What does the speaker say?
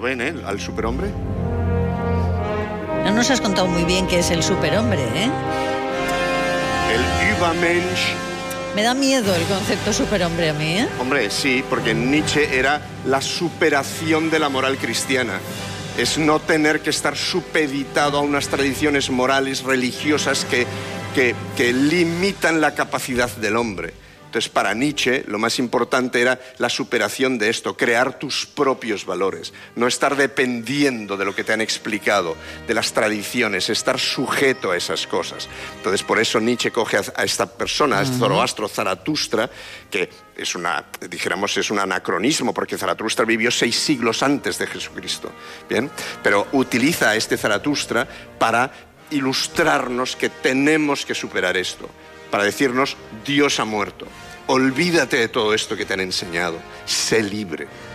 ¿Lo ven, al superhombre? No nos has contado muy bien qué es el superhombre, ¿eh? El Übermensch. Me da miedo el concepto superhombre a mí, ¿eh? Hombre, sí, porque Nietzsche era la superación de la moral cristiana. Es no tener que estar supeditado a unas tradiciones morales, religiosas que limitan la capacidad del hombre. Entonces, para Nietzsche, lo más importante era la superación de esto, crear tus propios valores, no estar dependiendo de lo que te han explicado, de las tradiciones, estar sujeto a esas cosas. Entonces, por eso Nietzsche coge a esta persona, a Zoroastro, Zaratustra, que es es un anacronismo, porque Zaratustra vivió 6 siglos antes de Jesucristo, ¿bien? Pero utiliza a este Zaratustra para ilustrarnos que tenemos que superar esto, para decirnos, Dios ha muerto. Olvídate de todo esto que te han enseñado. Sé libre.